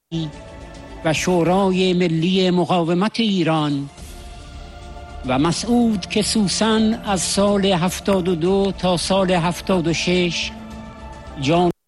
و شورای ملی مقاومت ایران و مسعود که سوسن از سال 72 تا سال 76 جان